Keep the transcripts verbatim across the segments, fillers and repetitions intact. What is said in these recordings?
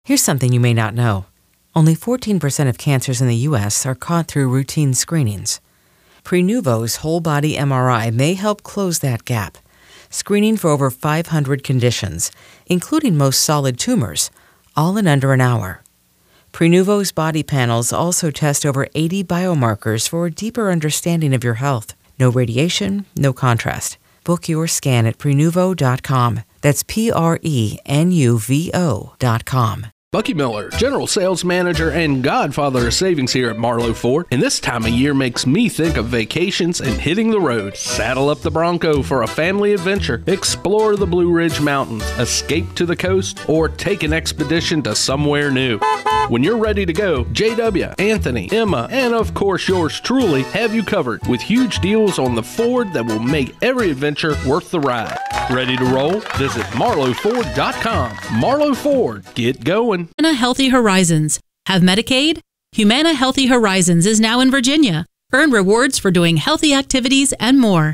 Here's something you may not know. Only fourteen percent of cancers in the U S are caught through routine screenings. Prenuvo's whole-body M R I may help close that gap, screening for over five hundred conditions, including most solid tumors, all in under an hour. Prenuvo's body panels also test over eighty biomarkers for a deeper understanding of your health. No radiation, no contrast. Book your scan at Prenuvo dot com. That's P R E N U V O dot com. Bucky Miller, General Sales Manager and godfather of savings here at Marlowe Ford, and this time of year makes me think of vacations and hitting the road. Saddle up the Bronco for a family adventure, explore the Blue Ridge Mountains, escape to the coast, or take an expedition to somewhere new. When you're ready to go, J W, Anthony, Emma, and of course yours truly have you covered with huge deals on the Ford that will make every adventure worth the ride. Ready to roll? Visit Marlowe Ford dot com. Marlowe Ford, get going. Humana Healthy Horizons. Have Medicaid? Humana Healthy Horizons is now in Virginia. Earn rewards for doing healthy activities and more.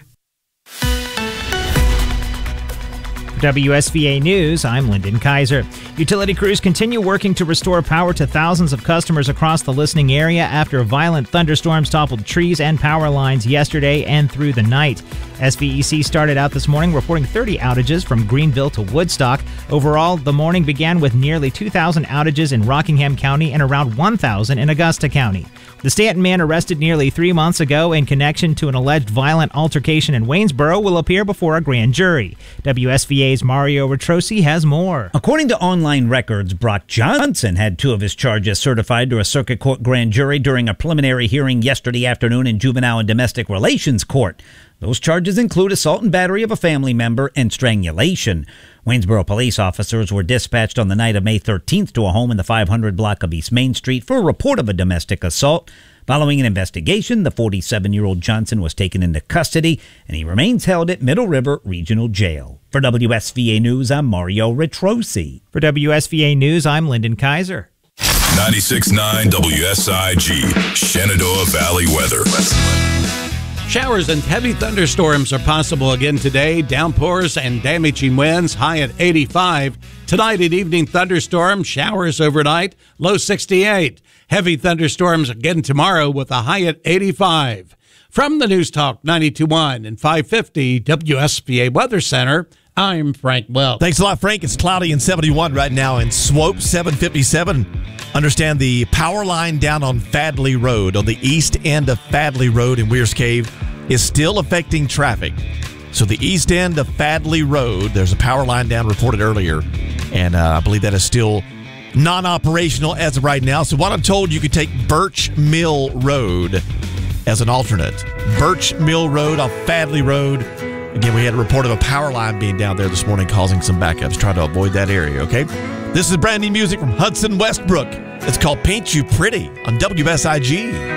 W S V A News, I'm Lyndon Kaiser. Utility crews continue working to restore power to thousands of customers across the listening area after violent thunderstorms toppled trees and power lines yesterday and through the night. S V E C started out this morning reporting thirty outages from Greenville to Woodstock. Overall, the morning began with nearly two thousand outages in Rockingham County and around one thousand in Augusta County. The Stanton man arrested nearly three months ago in connection to an alleged violent altercation in Waynesboro will appear before a grand jury. W S V A's Mario Retrosi has more. According to online records, Brock Johnson had two of his charges certified to a circuit court grand jury during a preliminary hearing yesterday afternoon in Juvenile and Domestic Relations Court. Those charges include assault and battery of a family member and strangulation. Waynesboro police officers were dispatched on the night of May thirteenth to a home in the five hundred block of East Main Street for a report of a domestic assault. Following an investigation, the forty-seven-year-old Johnson was taken into custody, and he remains held at Middle River Regional Jail. For W S V A News, I'm Mario Retrosi. For W S V A News, I'm Lyndon Kaiser. ninety-six point nine W S I G, Shenandoah Valley weather. Showers and heavy thunderstorms are possible again today. Downpours and damaging winds, high at eighty-five. Tonight and evening thunderstorms, showers overnight, low sixty-eight. Heavy thunderstorms again tomorrow with a high at eighty-five. From the News Talk ninety-two point one and five fifty W S V A Weather Center, I'm Frank Wells. Thanks a lot, Frank. It's cloudy and seventy-one right now in Swope, seven fifty-seven. Understand the power line down on Fadley Road, on the east end of Fadley Road in Weir's Cave, is still affecting traffic. So the east end of Fadley Road, there's a power line down reported earlier, and uh, I believe that is still non-operational as of right now. So what I'm told, you could take Birch Mill Road as an alternate. Birch Mill Road off Fadley Road. Again, we had a report of a power line being down there this morning causing some backups. Try to avoid that area, okay? This is brand new music from Hudson Westbrook. It's called Paint You Pretty on W S I G.